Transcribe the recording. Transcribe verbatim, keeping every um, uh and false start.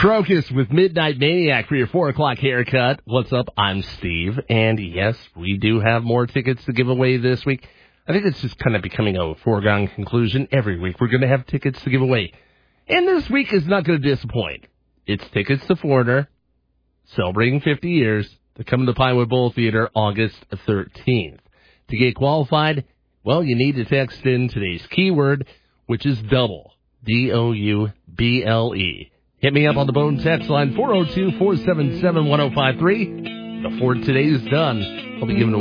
Crocus with Midnight Maniac for your four o'clock haircut. What's up? I'm Steve. And yes, we do have more tickets to give away this week. I think it's just kind of becoming a foregone conclusion. Every week we're going to have tickets to give away. And this week is not going to disappoint. It's tickets to Foreigner, celebrating fifty years, to come to the Pinewood Bowl Theater August thirteenth. To get qualified, well, you need to text in today's keyword, which is double, D O U B L E. Hit me up on the Bone text line, four oh two, four seven seven, one oh five three. Before today is done, I'll be giving away